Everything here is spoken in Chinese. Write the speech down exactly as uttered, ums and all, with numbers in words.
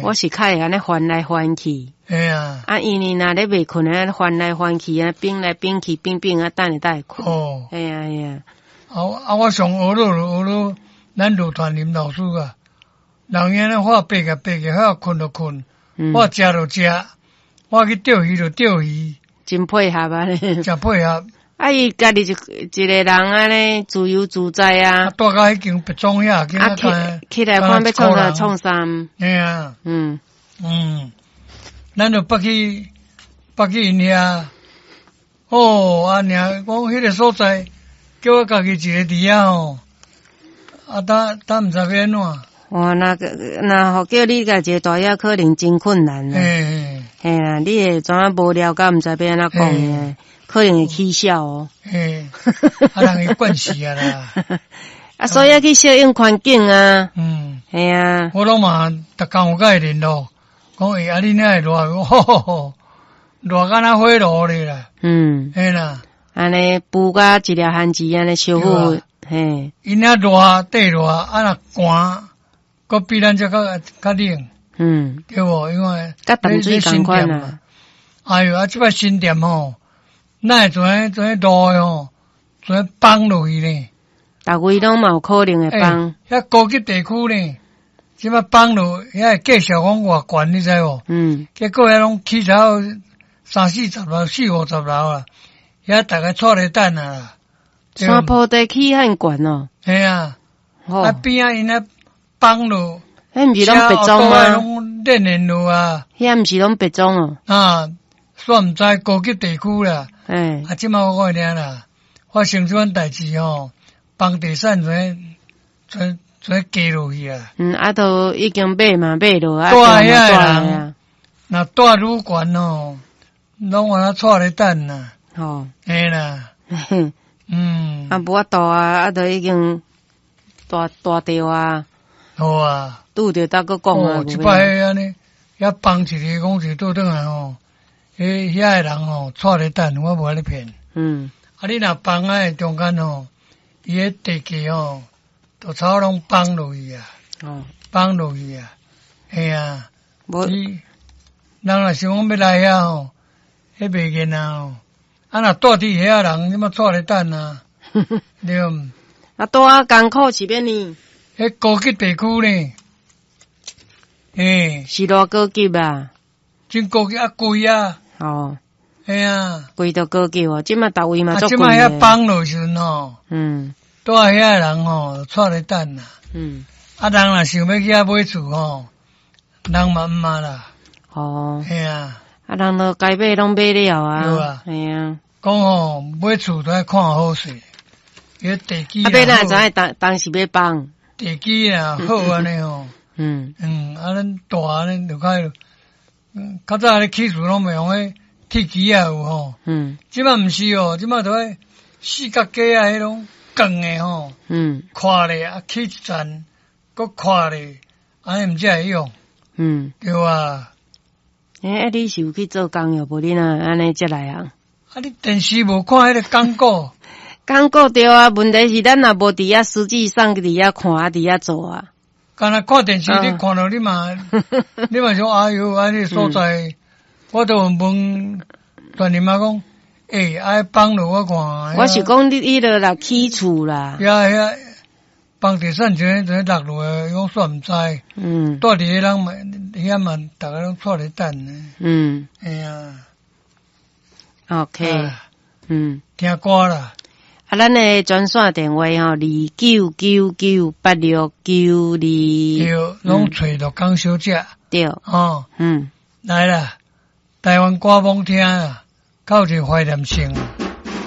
我是较会安尼翻来翻去。 哎呀， 啊，因为若咧未困啊，翻来翻去啊，变来变去，变变啊，等下才会困。 哦， 哎呀哎呀， 啊啊！我上学路学路，咱路团林老师啊，人家咧画白个白个，遐困就困， 嗯， 我食就食，我去钓鱼就钓鱼， 真配合啊咧。 真配合。 啊，伊家己就一个人安尼自由自在啊， 啊。 住到迄间别庄遐， 啊，起起来看要创啥创啥。 哎呀， 嗯嗯，咱就捌去捌去因遐。哦，啊，娘讲迄个所在，叫我家己一个伫遐吼，啊，当当毋知要安怎。 哇，那个那好叫你家一个大爷，可能真困难啦。 嘿， 嘿啦，你会怎啊无聊甲毋知要安怎讲诶，可能会起笑哦。 嘿，啊，人会惯死啊啦。 啊，所以要去适应环境啊。 嗯， 嘿啊。 我拢嘛逐工有甲伊联络，讲诶，啊，你哪会热？讲吼吼吼，热敢若火炉咧啦。嗯，嘿啦。 安尼布甲一粒番薯安尼烧好，嘿。因遐热地热，啊若寒，搁比咱这较较冷。嗯，对无？因为甲淡水同款啊。 哎哟，啊，即摆新店吼，哪会全全路诶吼，全崩落去呢？ 逐位拢嘛有可能会崩。 遐高级地区呢，即摆崩落，遐会计小讲偌悬，你知无？嗯。结果遐拢起头三四十楼、四五十楼啊，遐逐个错咧等啊啦。 山坡地起很悬哦。 系啊。啊边啊因遐崩落。 迄毋是拢别庄吗？ 拢练练路啊。 遐毋是拢别庄哦。 啊，算毋知高级地区啦。 诶。 啊，即摆我讲听啦，发生即款代志吼，房地产全全全加落去啊。嗯， 啊，都已经买嘛买落啊。 住遐人，若住愈悬哦，拢往那错咧等啦。吼。嘿啦。嗯。 啊，无法度啊，啊，都已经大大掉啊。 好啊。 拄着搭个讲啊， 即摆迄安尼，遐帮一个讲是倒转来吼，迄遐个人吼错咧等，我无咧骗。嗯。啊，你若帮啊中间吼，伊迄地价吼，都差拢帮落去啊。哦。帮落去啊，系啊。无。你人若想讲要来遐吼，迄袂瘾啊吼。啊，若住伫遐人，即么错咧等啊？对。 啊，住啊艰苦是免呢？ 迄高级地区呢？诶， 是偌高级啊？ 真高级啊，贵啊！ 哦， 哎呀， 贵到高级哦，即马逐位嘛足贵。啊， 即马遐放落时阵吼，嗯，住遐人吼，错咧等啦。嗯，啊，人若想要去遐买厝吼，人嘛毋嘛啦。哦，系啊， 啊，人都该买拢买了啊。 对啊， 系啊。 讲吼，买厝都要看好势，迄地基。 啊，要哪知当当时要放？ 地基啊，好安尼吼。嗯嗯，啊，咱大安尼就较，嗯，较早咧起厝拢袂用迄铁基啊有吼，嗯，即摆毋是哦，即摆都迄四角架啊，迄种钢诶吼，嗯，垮咧啊起一层，搁垮咧，安尼毋才会用，嗯，对啊。 诶，啊，你是有去做工哟？无你若安尼才来啊？ 啊，你电视无看迄个广告？ 广告对啊，问题是咱若无伫遐实际上伫遐看啊，伫遐做啊。 干那看电视，你看到你嘛，你嘛说哎哟，安尼所在，我都问传你妈讲，诶，爱帮着我看。 我是讲你伊落来起厝啦。 呀呀，房地产全全落落诶，我算毋知。嗯。住伫迄人嘛，遐嘛，逐个拢错咧等呢。嗯。哎呀。 OK。嗯。 听歌啦。 啊，咱的专线电话吼，二九九九八六九二。 对，拢找到江小姐。 对。 哦。嗯。来啦，台湾歌罔听啊，较有一个怀念性。